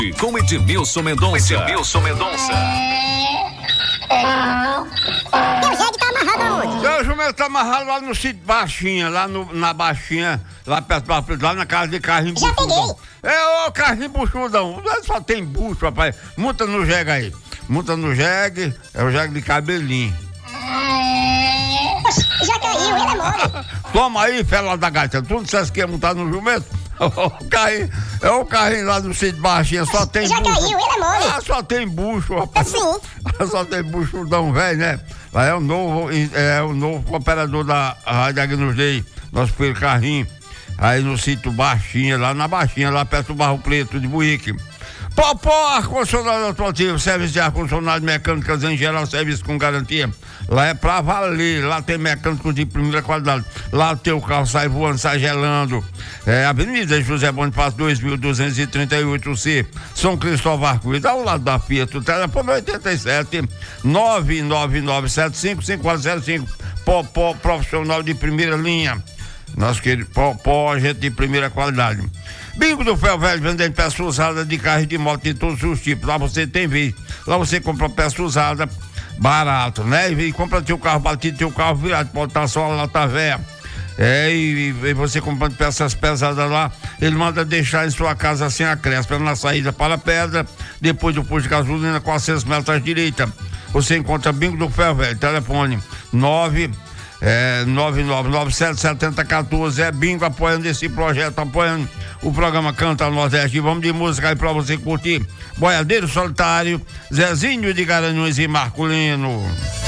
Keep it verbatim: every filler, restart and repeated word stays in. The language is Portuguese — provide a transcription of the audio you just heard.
Com Edmilson Mendonça. Edmilson Mendonça. Meu jegue tá amarrado aonde? Seu jumento tá amarrado lá no sítio Baixinha, lá no, na Baixinha, lá perto da lá na casa de carrinho Já buchudão. É, ô carrinho buchudão, só tem bucho, rapaz. Monta no jegue aí. Monta no jegue, é o jegue de cabelinho. Oxe, já caiu, ele é mole. Toma aí, fela da gaita. Tu não disseste que ia montar no jumento? O carrinho, é o carrinho lá do sítio Baixinha, só tem Já bucho. caiu, ele é mole. Ah, só tem bucho, rapaz. Sim. Só tem buchudão velho, né? Lá é o novo, é o novo operador da Rádio Agnus Dei, nosso filho Carrinho. Aí no sítio Baixinha, lá na Baixinha, lá perto do Barro Preto de Buíque. Popó, ar-condicionado automotivo, serviço de ar-condicionado, mecânicas em geral, serviço com garantia. Lá é pra valer, lá tem mecânicos de primeira qualidade. Lá o teu carro sai voando, sai gelando. É Avenida José Bonifácio, dois mil duzentos e trinta e oito C, São Cristóvão Arco-Íris, ao lado da Fiat. O telefone oitenta e sete, nove nove nove sete cinco, cinco quatro zero cinco. Popó, profissional de primeira linha. Nosso querido Popó, gente de primeira qualidade. Bingo do Ferro Velho, vendendo peça usada de carro e de moto de todos os tipos. Lá você tem vez. Lá você compra peça usada, barato, né? E compra teu carro batido, teu carro virado, pode estar só lá, tá velha. É, e, e você comprando peças pesadas lá, ele manda deixar em sua casa sem acréscimo, na saída para a pedra, depois do posto de gasolina, quatrocentos metros à direita. Você encontra Bingo do Ferro Velho, telefone nove É, nove nove nove sete sete zero um quatro, é Bingo apoiando esse projeto, apoiando o programa Canta Nordeste. Vamos de música aí pra você curtir. Boiadeiro Solitário, Zezinho de Garanhuns e Marculino.